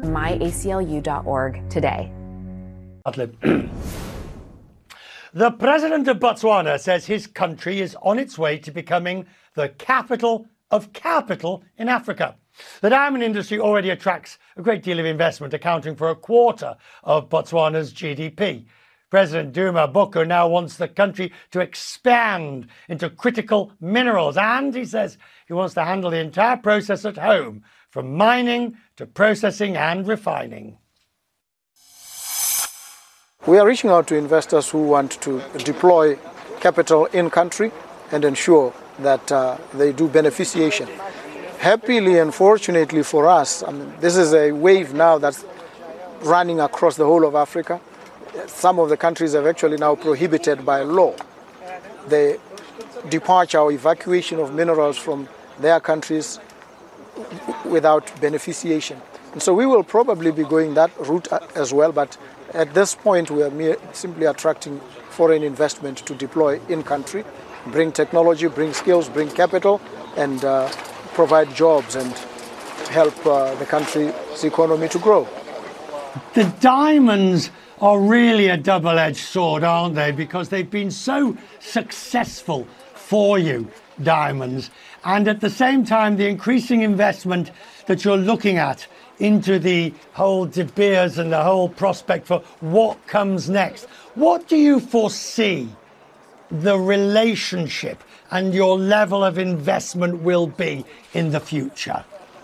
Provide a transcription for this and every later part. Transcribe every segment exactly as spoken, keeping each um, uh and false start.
my A C L U dot org today. The president of Botswana says his country is on its way to becoming the capital of capital in Africa. The diamond industry already attracts a great deal of investment, accounting for a quarter of Botswana's G D P. President Duma Boko now wants the country to expand into critical minerals, and he says he wants to handle the entire process at home, from mining to processing and refining. We are reaching out to investors who want to deploy capital in country and ensure that uh, they do beneficiation. Happily and fortunately for us, I mean, this is a wave now that's running across the whole of Africa. Some of the countries have actually now prohibited by law the departure or evacuation of minerals from their countries without beneficiation. And so we will probably be going that route as well, but at this point we are mere, simply attracting foreign investment to deploy in country, bring technology, bring skills, bring capital, and uh, provide jobs and help uh, the country's economy to grow. The diamonds are really a double-edged sword, aren't they? Because they've been so successful for you, diamonds. And at the same time, the increasing investment that you're looking at into the whole De Beers and the whole prospect for what comes next. What do you foresee the relationship and your level of investment will be in the future?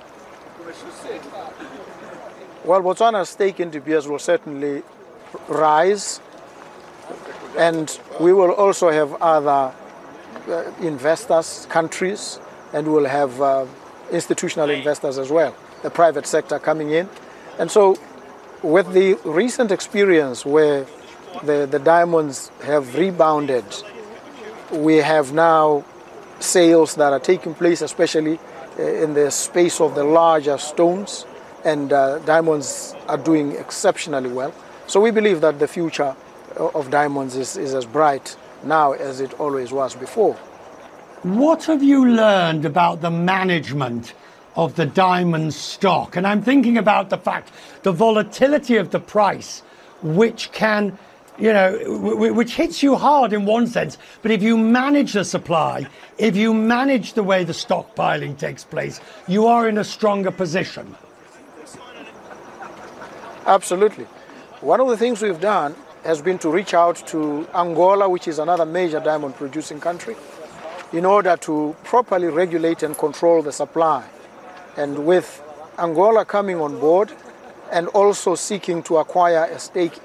Well, Botswana's stake in De Beers will certainly rise, and we will also have other uh, investors, countries, and we'll have uh, institutional investors as well, the private sector coming in. And so with the recent experience where the, the diamonds have rebounded, we have now sales that are taking place, especially in the space of the larger stones, and uh, diamonds are doing exceptionally well. So we believe that the future of diamonds is, is as bright now as it always was before. What have you learned about the management of the diamond stock? And I'm thinking about the fact, the volatility of the price, which can, you know, which hits you hard in one sense, but if you manage the supply, if you manage the way the stockpiling takes place, you are in a stronger position. Absolutely. One of the things we've done has been to reach out to Angola, which is another major diamond producing country, in order to properly regulate and control the supply. And with Angola coming on board and also seeking to acquire a stake